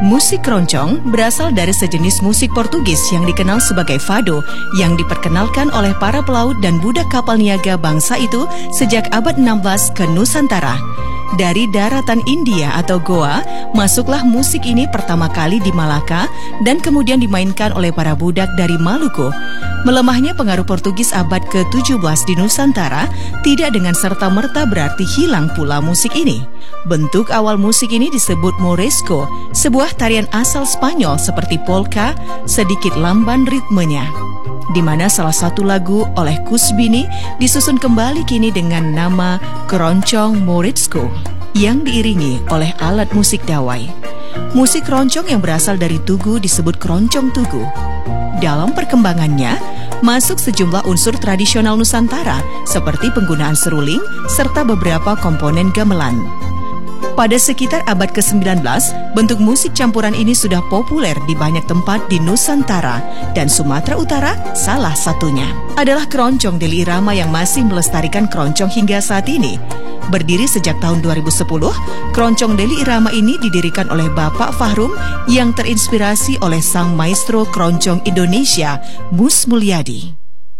Musik keroncong berasal dari sejenis musik Portugis yang dikenal sebagai fado, yang diperkenalkan oleh para pelaut dan budak kapal niaga bangsa itu sejak abad 16 ke Nusantara. Dari daratan India atau Goa, masuklah musik ini pertama kali di Malaka dan kemudian dimainkan oleh para budak dari Maluku. Melemahnya pengaruh Portugis abad ke-17 di Nusantara tidak dengan serta-merta berarti hilang pula musik ini. Bentuk awal musik ini disebut moresco, sebuah tarian asal Spanyol seperti polka, sedikit lamban ritmenya, di mana salah satu lagu oleh Kusbini disusun kembali kini dengan nama keroncong moresco yang diiringi oleh alat musik dawai. Musik keroncong yang berasal dari Tugu disebut keroncong Tugu. Dalam perkembangannya, masuk sejumlah unsur tradisional Nusantara seperti penggunaan seruling serta beberapa komponen gamelan. Pada sekitar abad ke-19, bentuk musik campuran ini sudah populer di banyak tempat di Nusantara, dan Sumatera Utara salah satunya. Adalah keroncong Deli Irama yang masih melestarikan keroncong hingga saat ini. Berdiri sejak tahun 2010, keroncong Deli Irama ini didirikan oleh Bapak Fahrum yang terinspirasi oleh sang maestro keroncong Indonesia, Mus Mulyadi.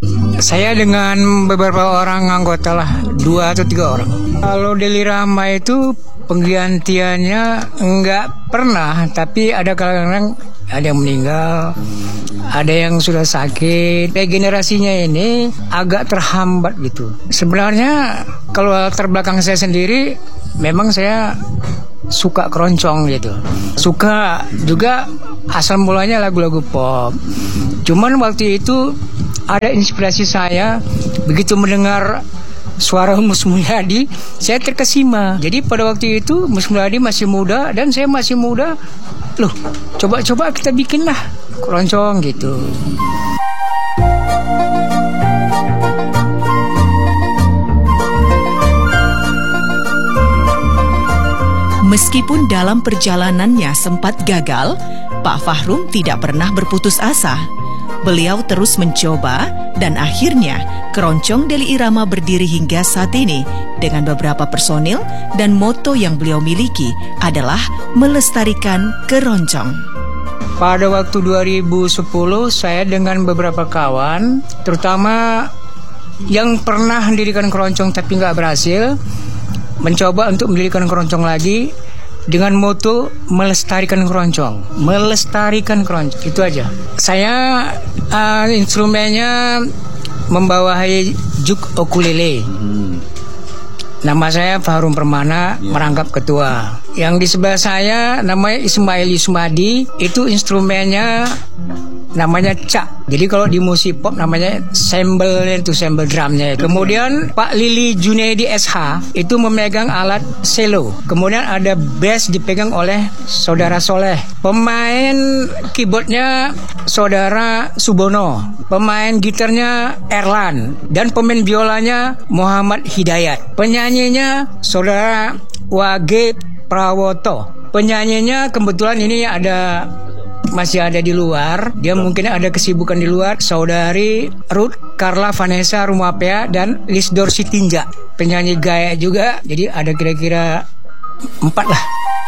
Saya dengan beberapa orang anggota lah, 2 atau 3 orang. Kalau Deli Irama itu penggantiannya enggak pernah, tapi ada kadang-kadang ada yang meninggal, ada yang sudah sakit. Regenerasinya ini agak terhambat gitu. Sebenarnya kalau latar belakang saya sendiri, memang saya suka keroncong gitu. Suka juga asal mulanya lagu-lagu pop. Cuman waktu itu ada inspirasi saya, begitu mendengar suara Mus Mulyadi, saya terkesima. Jadi pada waktu itu Mus Mulyadi masih muda dan saya masih muda. Loh, coba-coba kita bikinlah keroncong gitu. Meskipun dalam perjalanannya sempat gagal, Pak Fahrum tidak pernah berputus asa. Beliau terus mencoba dan akhirnya keroncong Deli Irama berdiri hingga saat ini dengan beberapa personil, dan moto yang beliau miliki adalah melestarikan keroncong. Pada waktu 2010 saya dengan beberapa kawan, terutama yang pernah mendirikan keroncong tapi nggak berhasil, mencoba untuk mendirikan keroncong lagi dengan moto melestarikan keroncong. Melestarikan keroncong, itu aja. Saya instrumennya membawahi juk ukulele. Nama saya Fahrum Permana, merangkap ketua. Yang di sebelah saya namanya Ismail Yusmadi, itu instrumennya namanya cak. Jadi kalau di musik pop namanya sembel, itu sembel drumnya. Kemudian Pak Lili Junaidi SH itu memegang alat cello. Kemudian ada bass dipegang oleh Saudara Soleh. Pemain keyboardnya Saudara Subono. Pemain gitarnya Erlan. Dan pemain biolanya Muhammad Hidayat. Penyanyinya Saudara Wage Prawoto. Penyanyinya kebetulan ini masih ada di luar. Dia mungkin ada kesibukan di luar. Saudari Ruth Carla Vanessa Rumapea dan Lisdor Sitinja, penyanyi gaya juga. Jadi ada kira-kira 4 lah.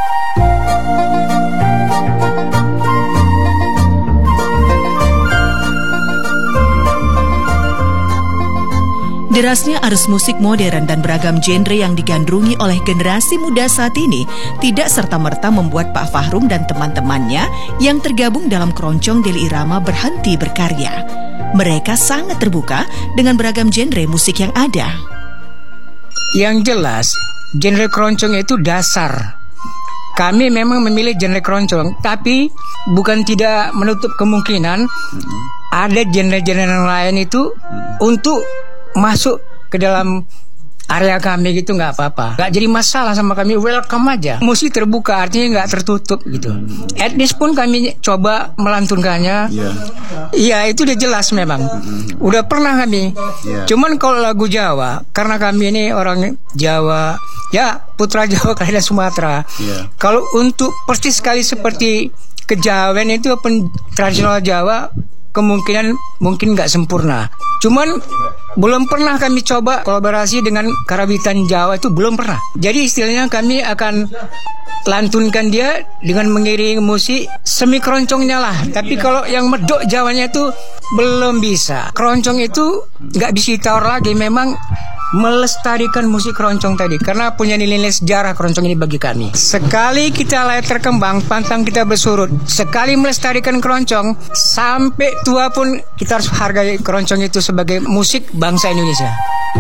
Derasnya arus musik modern dan beragam genre yang digandrungi oleh generasi muda saat ini tidak serta-merta membuat Pak Fahrum dan teman-temannya yang tergabung dalam keroncong Deli Irama berhenti berkarya. Mereka sangat terbuka dengan beragam genre musik yang ada. Yang jelas, genre keroncong itu dasar. Kami memang memilih genre keroncong, tapi bukan tidak menutup kemungkinan ada genre-genre yang lain itu untuk masuk ke dalam area kami gitu, nggak apa-apa, nggak jadi masalah sama kami, welcome aja. Musik terbuka artinya nggak tertutup gitu. Etnis pun kami coba melantunkannya. Iya, itu udah jelas memang. Udah pernah kami. Cuman kalau lagu Jawa, karena kami ini orang Jawa, ya putra Jawa kalian Sumatera. Kalau untuk persis sekali seperti kejawen itu tradisional Jawa, kemungkinan mungkin nggak sempurna. Cuman belum pernah kami coba kolaborasi dengan karawitan Jawa, itu belum pernah. Jadi istilahnya kami akan lantunkan dia dengan mengiringi musik semi keroncongnya lah. Tapi kalau yang medok Jawanya itu belum bisa. Keroncong itu nggak bisa ditawar lagi. Memang melestarikan musik keroncong tadi, karena punya nilai-nilai sejarah keroncong ini bagi kami. Sekali kita lahir terkembang, pantang kita bersurut. Sekali melestarikan keroncong, sampai tua pun kita harus hargai keroncong itu sebagai musik bangsa Indonesia.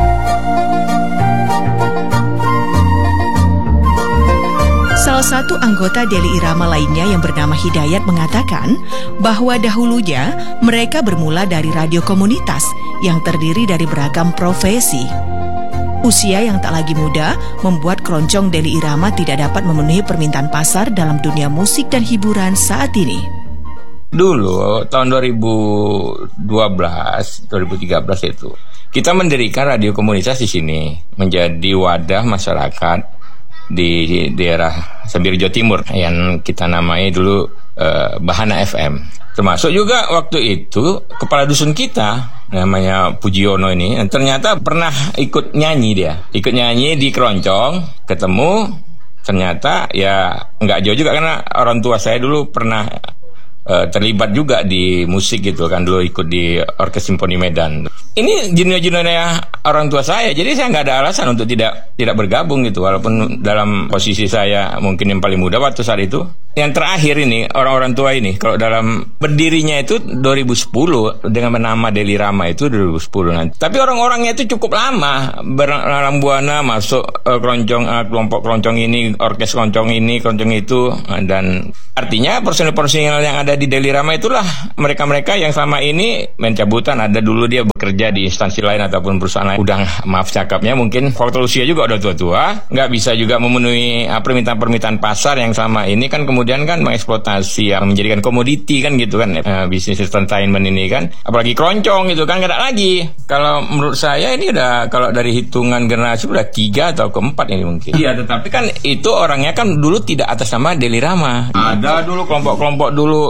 Salah satu anggota Deli Irama lainnya yang bernama Hidayat mengatakan bahwa dahulunya mereka bermula dari radio komunitas yang terdiri dari beragam profesi. Usia yang tak lagi muda membuat keroncong Deli Irama tidak dapat memenuhi permintaan pasar dalam dunia musik dan hiburan saat ini. Dulu tahun 2012, 2013 itu kita mendirikan radio komunitas di sini menjadi wadah masyarakat di daerah Sabir Jawa Timur yang kita namai dulu Bahana FM. Termasuk juga waktu itu kepala dusun kita namanya Pujiono ini ternyata pernah ikut nyanyi di keroncong, ketemu ternyata ya nggak jauh juga karena orang tua saya dulu pernah terlibat juga di musik gitu kan, dulu ikut di Orkes Simfoni Medan. Ini junior-juniornya orang tua saya, jadi saya nggak ada alasan untuk tidak bergabung gitu, walaupun dalam posisi saya mungkin yang paling muda waktu saat itu. Yang terakhir ini orang-orang tua ini kalau dalam berdirinya itu 2010 dengan nama Deli Irama itu 2010 nanti. Tapi orang-orangnya itu cukup lama berlalang buana masuk keroncong, kelompok keroncong ini, orkes keroncong ini, keroncong itu, dan artinya personil-personil yang ada di Deli Irama itulah mereka-mereka yang selama ini mencabutan. Ada dulu dia bekerja di instansi lain ataupun perusahaan lain. Udah maaf cakapnya mungkin faktor usia juga udah tua-tua, nggak bisa juga memenuhi permintaan-permintaan pasar yang selama ini kan kemudian kan mengeksploitasi yang menjadikan komoditi kan gitu kan, bisnis entertainment ini kan, apalagi keroncong gitu kan, nggak ada lagi. Kalau menurut saya ini udah, kalau dari hitungan generasi udah 3 atau 4 ini mungkin. Iya, tetapi kan itu orangnya kan dulu tidak atas nama Deli Irama. Ada dulu kelompok-kelompok dulu,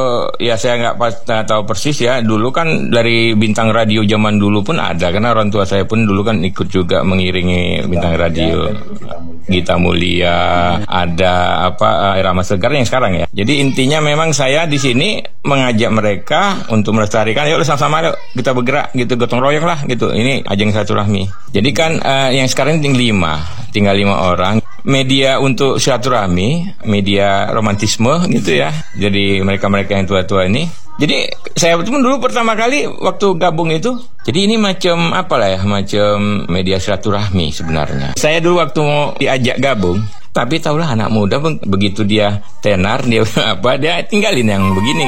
ya saya nggak tahu persis ya. Dulu kan dari bintang radio zaman dulu pun ada, karena orang tua saya pun dulu kan ikut juga mengiringi bintang radio. Gita Mulia, ada Irama Segar yang sekarang ya. Jadi intinya memang saya di sini mengajak mereka untuk melestarikan. Yuk sama-sama yuk kita bergerak gitu, gotong royong lah gitu. Ini ajang silaturahmi. Jadi kan yang sekarang tinggal 5 orang. Media untuk silaturahmi, media romantisme gitu ya. Jadi mereka-mereka yang tua-tua ini. Jadi saya pun dulu pertama kali waktu gabung itu, jadi ini macam macam media silaturahmi sebenarnya. Saya dulu waktu mau diajak gabung, tapi tahulah anak muda begitu dia tenar, dia dia tinggalin yang begini.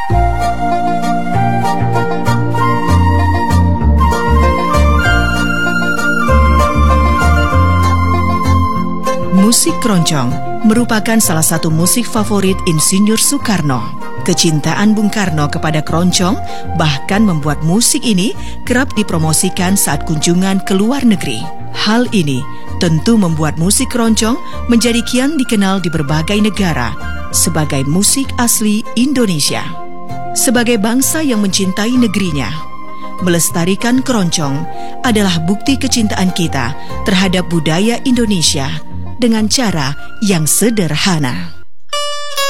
Musik keroncong merupakan salah satu musik favorit Insinyur Soekarno. Kecintaan Bung Karno kepada keroncong bahkan membuat musik ini kerap dipromosikan saat kunjungan ke luar negeri. Hal ini tentu membuat musik keroncong menjadi kian dikenal di berbagai negara sebagai musik asli Indonesia. Sebagai bangsa yang mencintai negerinya, melestarikan keroncong adalah bukti kecintaan kita terhadap budaya Indonesia dengan cara yang sederhana.